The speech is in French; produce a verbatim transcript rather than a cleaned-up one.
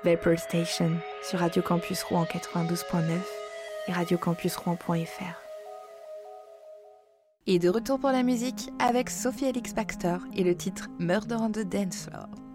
Vapor Station sur Radio Campus Rouen quatre-vingt-douze virgule neuf et radio campus rouen point f r. Et de retour pour la musique avec Sophie Elix-Bextor et le titre Murder on the Dance Floor.